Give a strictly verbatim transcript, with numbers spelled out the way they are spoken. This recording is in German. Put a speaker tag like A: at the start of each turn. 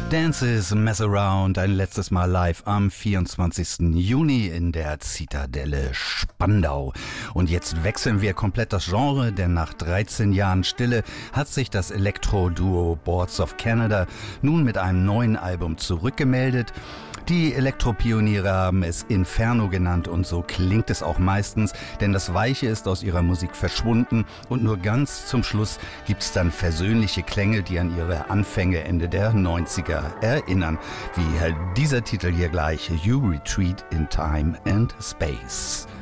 A: Dances Mess Around, ein letztes Mal live am vierundzwanzigsten Juni in der Zitadelle Spandau. Und jetzt wechseln wir komplett das Genre, denn nach dreizehn Jahren Stille hat sich das Elektro-Duo Boards of Canada nun mit einem neuen Album zurückgemeldet. Die Elektropioniere haben es Inferno genannt und so klingt es auch meistens, denn das Weiche ist aus ihrer Musik verschwunden und nur ganz zum Schluss gibt's dann versöhnliche Klänge, die an ihre Anfänge Ende der neunziger erinnern. Wie dieser Titel hier gleich, You Retreat in Time and Space.